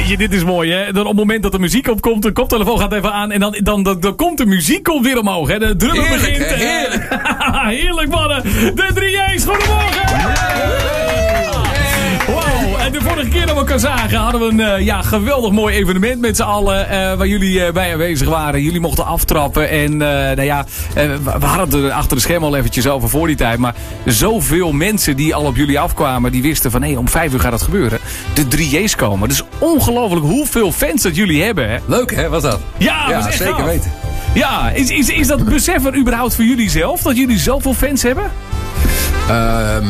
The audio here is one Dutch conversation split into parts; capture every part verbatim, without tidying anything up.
Weet je, dit is mooi, hè? Dan op het moment dat de muziek opkomt, de koptelefoon gaat even aan en dan, dan, dan, dan komt de muziek komt weer omhoog, hè? De drummer Heerlijk, begint. hè? Heerlijk. Heerlijk, mannen. De drie J's, goedemorgen. Wow, en de vorige keer dat we elkaar zagen hadden we een uh, ja, geweldig mooi evenement met z'n allen uh, waar jullie uh, bij aanwezig waren. Jullie mochten aftrappen en uh, nou ja, uh, we hadden het er achter de scherm al eventjes over voor die tijd. Maar zoveel mensen die al op jullie afkwamen, die wisten van hé, hey, om vijf uur gaat het gebeuren. De drie J's komen. Dus ongelooflijk hoeveel fans dat jullie hebben, hè? Leuk, hè, was dat? Ja, ja was echt zeker gaaf. weten. Ja, is, is, is dat besef er überhaupt voor jullie zelf? Dat jullie zoveel fans hebben? Um,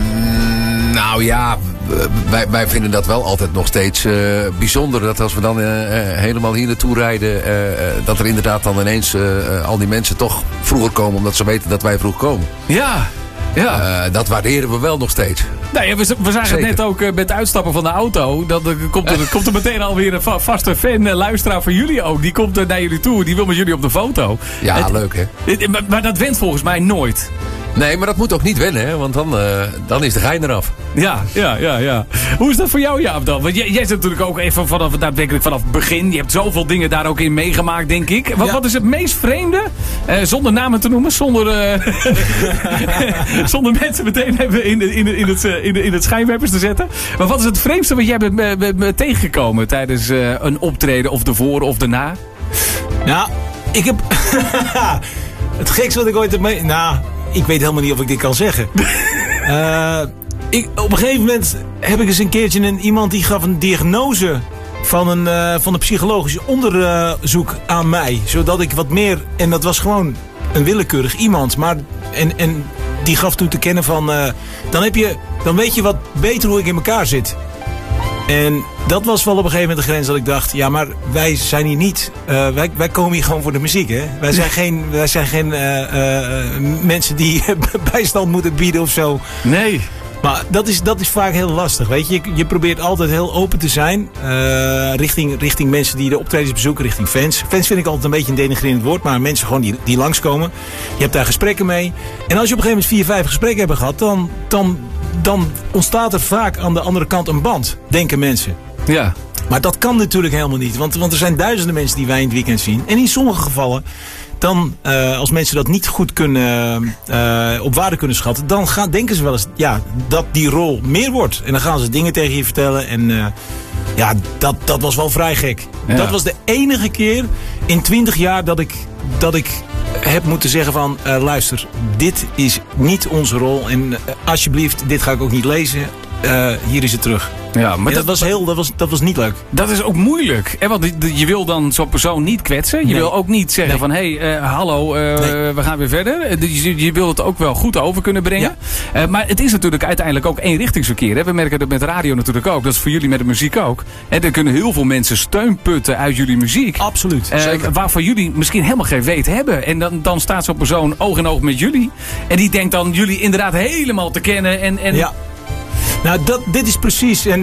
nou ja, wij, wij vinden dat wel altijd nog steeds uh, bijzonder. Dat als we dan uh, uh, helemaal hier naartoe rijden, uh, uh, dat er inderdaad dan ineens uh, uh, al die mensen toch vroeger komen. Omdat ze weten dat wij vroeg komen. Ja. Ja. Uh, dat waarderen we wel nog steeds. Nou ja, we, we zagen Zeker. het net ook uh, met het uitstappen van de auto. Dat, uh, komt, er, komt er meteen alweer een va- vaste fan, uh, luisteraar van jullie ook. Die komt uh, naar jullie toe. Die wil met jullie op de foto. Ja, het, leuk hè. Het, maar, maar dat went volgens mij nooit. Nee, maar dat moet ook niet wennen, hè? Want dan, uh, dan is de gein eraf. Ja, ja, ja, ja. Hoe is dat voor jou, Jaap, dan? Want jij, jij zit natuurlijk ook even vanaf, daadwerkelijk vanaf het begin. Je hebt zoveel dingen daar ook in meegemaakt, denk ik. Wat, Ja. wat is het meest vreemde? Uh, zonder namen te noemen, zonder, uh, zonder mensen meteen even in, in, in, het, in, in het schijnwerpers te zetten. Maar wat is het vreemdste wat jij bent, bent, bent, bent tegengekomen tijdens uh, een optreden of ervoor of daarna? Nou, ik heb... het gekste wat ik ooit heb mee... Nou, ik weet helemaal niet of ik dit kan zeggen. uh, ik, op een gegeven moment heb ik eens een keertje een, iemand die gaf een diagnose van een, uh, van een psychologisch onderzoek aan mij. Zodat ik wat meer... En dat was gewoon een willekeurig iemand. Maar, en, en die gaf toen te kennen van... Uh, dan, heb je, dan weet je wat beter hoe ik in elkaar zit. En dat was wel op een gegeven moment de grens dat ik dacht... ja, maar wij zijn hier niet... Uh, wij, wij komen hier gewoon voor de muziek, hè? Wij zijn geen, wij zijn geen uh, uh, mensen die bijstand moeten bieden of zo. Nee. Maar dat is, dat is vaak heel lastig, weet je. Je, je probeert altijd heel open te zijn... Uh, richting, richting mensen die de optredens bezoeken, richting fans. Fans vind ik altijd een beetje een denigrerend woord... maar mensen gewoon die, die langskomen. Je hebt daar gesprekken mee. En als je op een gegeven moment vier, vijf gesprekken hebt gehad... dan... dan dan ontstaat er vaak aan de andere kant een band, denken mensen. Ja. Maar dat kan natuurlijk helemaal niet. Want, want er zijn duizenden mensen die wij in het weekend zien. En in sommige gevallen, dan, uh, als mensen dat niet goed kunnen, uh, op waarde kunnen schatten... dan gaan, denken ze wel eens ja, dat die rol meer wordt. En dan gaan ze dingen tegen je vertellen. En uh, ja, dat, dat was wel vrij gek. Ja. Dat was de enige keer in twintig jaar dat ik... Dat ik heb moeten zeggen van, uh, luister, dit is niet onze rol. En uh, alsjeblieft, dit ga ik ook niet lezen. Uh, hier is het terug. Ja, maar dat, dat, was heel, dat, was, dat was niet leuk. Dat is ook moeilijk. Hè? Want je wil dan zo'n persoon niet kwetsen. Je Nee. wil ook niet zeggen Nee. van... hé, hey, uh, hallo, uh, Nee. we gaan weer verder. Je, je wil het ook wel goed over kunnen brengen. Ja. Uh, maar het is natuurlijk uiteindelijk ook eenrichtingsverkeer. Hè? We merken dat met radio natuurlijk ook. Dat is voor jullie met de muziek ook. En er kunnen heel veel mensen steun putten uit jullie muziek. Absoluut. Uh, Zeker. waarvan jullie misschien helemaal geen weet hebben. En dan, dan staat zo'n persoon oog in oog met jullie. En die denkt dan jullie inderdaad helemaal te kennen. En, en Ja. Nou, dat, dit is precies. En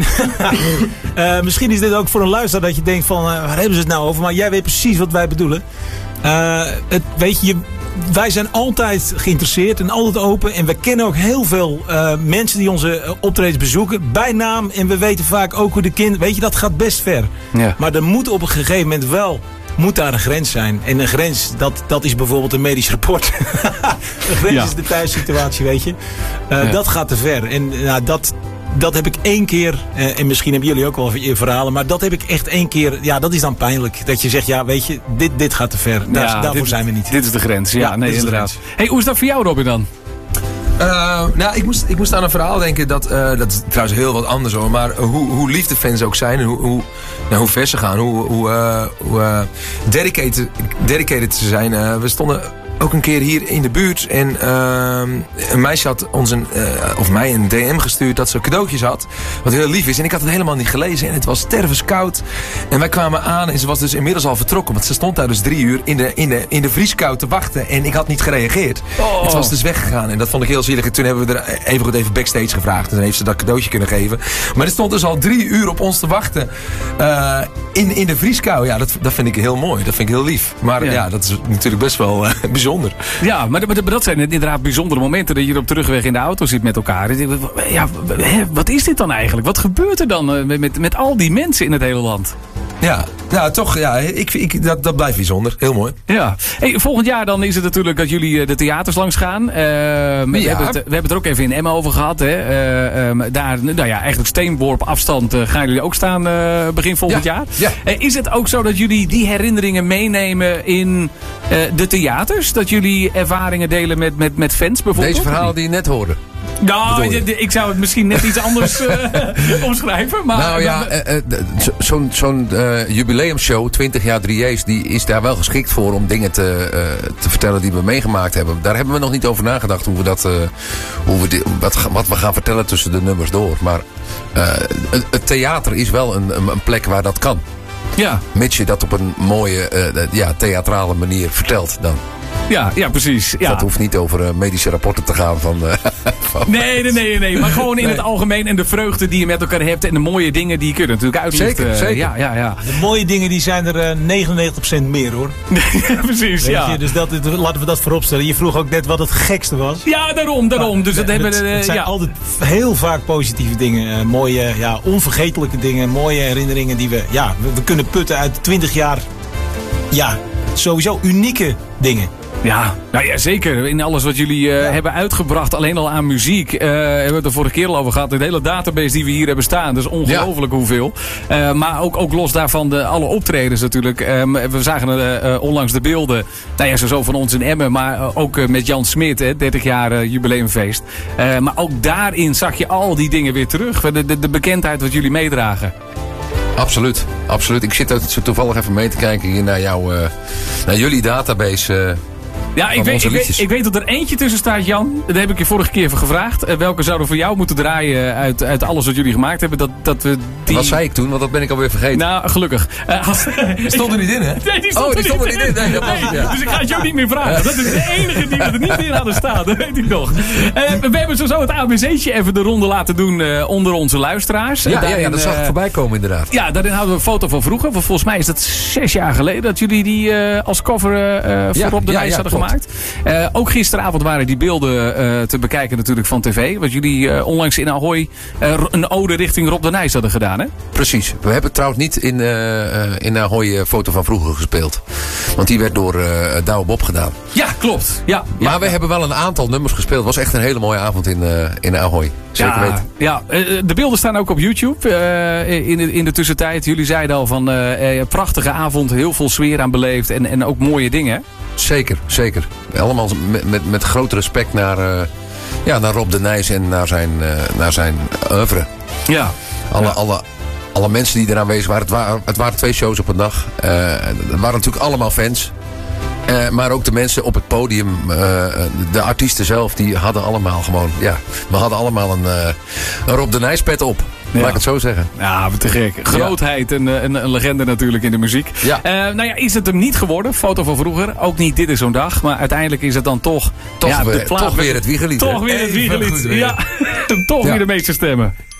uh, misschien is dit ook voor een luisteraar dat je denkt van, uh, waar hebben ze het nou over? Maar jij weet precies wat wij bedoelen. Uh, het, weet je, je, wij zijn altijd geïnteresseerd en altijd open. En we kennen ook heel veel uh, mensen die onze uh, optredens bezoeken. Bij naam. En we weten vaak ook hoe de kind... Weet je, dat gaat best ver. Ja. Maar er moet op een gegeven moment wel... moet daar een grens zijn. En een grens, dat, dat is bijvoorbeeld een medisch rapport. Een grens Ja. is de thuissituatie, weet je. Uh, Ja. Dat gaat te ver. En uh, dat, dat heb ik één keer... Uh, en misschien hebben jullie ook wel je verhalen... maar dat heb ik echt één keer... Ja, dat is dan pijnlijk. Dat je zegt, ja, weet je, dit, dit gaat te ver. Daar, Ja, daarvoor dit, zijn we niet. Dit is de grens. Ja, Ja, nee, dit is de inderdaad. grens. Hey, hoe is dat voor jou, Robin, dan? Uh, nou, ik moest, ik moest aan een verhaal denken dat, uh, dat is trouwens heel wat anders hoor, maar hoe, hoe lief de fans ook zijn en hoe, hoe, nou, hoe ver ze gaan, hoe, hoe, uh, hoe uh, dedicated, dedicated ze zijn. Uh, we stonden ook een keer hier in de buurt en uh, een meisje had ons een, uh, of mij een D M gestuurd dat ze cadeautjes had, wat heel lief is. En ik had het helemaal niet gelezen en het was stervenskoud. En wij kwamen aan en ze was dus inmiddels al vertrokken, want ze stond daar dus drie uur in de, in de, in de vrieskou te wachten en ik had niet gereageerd. Oh. Het was dus weggegaan en dat vond ik heel zielig. En toen hebben we er even goed even backstage gevraagd en dan heeft ze dat cadeautje kunnen geven. Maar er stond dus al drie uur op ons te wachten uh, in, in de vrieskou. Ja, dat, dat vind ik heel mooi. Dat vind ik heel lief. Maar Ja. ja, dat is natuurlijk best wel uh, bijzonder. bijzonder. Ja, maar, maar dat zijn inderdaad bijzondere momenten dat je op terugweg in de auto zit met elkaar. Ja, wat is dit dan eigenlijk? Wat gebeurt er dan met, met, met al die mensen in het hele land? Ja, nou toch, ja, ik, ik, dat, dat blijft bijzonder. Heel mooi. Ja. Hey, volgend jaar dan is het natuurlijk dat jullie de theaters langs gaan. Uh, we, ja. hebben het, we hebben het er ook even in Emmen over gehad. Hè. Uh, um, daar, nou ja, eigenlijk steenworp afstand uh, gaan jullie ook staan uh, begin volgend ja. jaar. Ja. Uh, is het ook zo dat jullie die herinneringen meenemen in uh, de theaters? Dat jullie ervaringen delen met, met, met fans bijvoorbeeld? Deze verhalen die je net hoorde. Nou, ik zou het misschien net iets anders uh, omschrijven. Maar, nou ja, uh, uh, zo'n zo'n uh, jubileumshow, twintig jaar drie J's, die is daar wel geschikt voor om dingen te, uh, te vertellen die we meegemaakt hebben. Daar hebben we nog niet over nagedacht hoe we dat, uh, hoe we dit, wat, wat we gaan vertellen tussen de nummers door. Maar uh, het, het theater is wel een, een plek waar dat kan. Ja. Mits je dat op een mooie, uh, ja, theatrale manier vertelt dan. Ja, ja, precies. Ja. Dat hoeft niet over uh, medische rapporten te gaan van... Uh, van nee, nee, nee, nee. Maar gewoon in nee. het algemeen en de vreugde die je met elkaar hebt en de mooie dingen die je kunt natuurlijk uitlichten. Zeker, zeker. Ja, ja, ja. De mooie dingen die zijn er uh, negenennegentig procent meer hoor. Ja, precies, Weet ja. je, dus dat, laten we dat vooropstellen. Je vroeg ook net wat het gekste was. Ja, daarom, daarom. Dus dat ja, hebben het, we, uh, het zijn ja. altijd heel vaak positieve dingen. Uh, mooie, ja, onvergetelijke dingen. Mooie herinneringen die we, ja, we, we kunnen putten uit twintig jaar. Ja, sowieso unieke dingen. Ja, nou ja, zeker. In alles wat jullie uh, ja. hebben uitgebracht, alleen al aan muziek. Uh, hebben we het er vorige keer al over gehad. De hele database die we hier hebben staan. Dat is ongelooflijk ja. hoeveel. Uh, maar ook, ook los daarvan de, alle optredens natuurlijk. Um, we zagen uh, uh, onlangs de beelden. Nou ja, zo van ons in Emmen. Maar uh, ook uh, met Jan Smit, hè, dertig jaar uh, jubileumfeest. Uh, maar ook daarin zag je al die dingen weer terug. De, de, de bekendheid wat jullie meedragen. Absoluut, absoluut. Ik zit zo toevallig even mee te kijken hier naar, jouw, uh, naar jullie database... Uh, Ja, ik weet, ik, weet, ik weet dat er eentje tussen staat, Jan. Dat heb ik je vorige keer even gevraagd. Uh, welke zouden voor jou moeten draaien uit, uit alles wat jullie gemaakt hebben? Dat, dat we die... Wat zei ik toen? Want dat ben ik alweer vergeten. Nou, gelukkig. Uh, als... Die stond er niet in, hè? Nee, die stond, oh, er, die stond er niet in. Nee, dat was het, ja. Dus ik ga het jou niet meer vragen. Dat is de enige die er niet in hadden staan. Dat weet ik nog. Uh, we hebben sowieso het A B C'tje even de ronde laten doen uh, onder onze luisteraars. Ja, daarin, ja, ja, dat zag ik uh, voorbij komen inderdaad. Ja, daarin hadden we een foto van vroeger. Want volgens mij is dat zes jaar geleden dat jullie die uh, als cover uh, voor ja, op de ja, lijst ja, hadden klopt. gemaakt. Uh, Ook gisteravond waren die beelden uh, te bekijken natuurlijk van tv. Wat jullie uh, onlangs in Ahoy uh, een ode richting Rob de Nijs hadden gedaan, hè? Precies. We hebben trouwens niet in, uh, in Ahoy uh, foto van vroeger gespeeld. Want die werd door uh, Douwe Bob gedaan. Ja, klopt. Ja, maar ja, we ja. hebben wel een aantal nummers gespeeld. Het was echt een hele mooie avond in, uh, in Ahoy. Zeker ja, weten. Ja, uh, de beelden staan ook op YouTube uh, in, de, in de tussentijd. Jullie zeiden al van uh, uh, prachtige avond, heel veel sfeer aan beleefd en, en ook mooie dingen. Zeker, zeker. Allemaal met, met, met groot respect naar, uh, ja, naar Rob de Nijs en naar zijn, uh, naar zijn oeuvre. Ja. Alle, ja. alle, alle mensen die er aanwezig waren. Het waren, het waren twee shows op een dag. Uh, het waren natuurlijk allemaal fans. Uh, maar ook de mensen op het podium, uh, de artiesten zelf, die hadden allemaal gewoon, ja, we hadden allemaal een, uh, een Rob de Nijs pet op. Ja. Laat ik het zo zeggen. Ja, te gek. Grootheid ja. en een, een legende natuurlijk in de muziek. Ja. Uh, nou ja, is het hem niet geworden? Foto van vroeger. Ook niet Dit is zo'n dag. Maar uiteindelijk is het dan toch... Toch, ja, weer, de plaat, toch weer het Wiegelied. Toch weer het Wiegelied. Ja, toch ja. weer de meeste stemmen.